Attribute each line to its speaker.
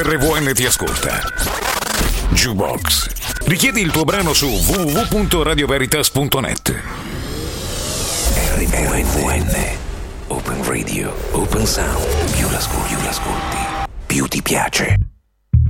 Speaker 1: RVN ti ascolta. Jukebox. Richiedi il tuo brano su www.radioveritas.net.
Speaker 2: RVN. Open Radio, Open Sound. Più l'ascolti, più ti piace.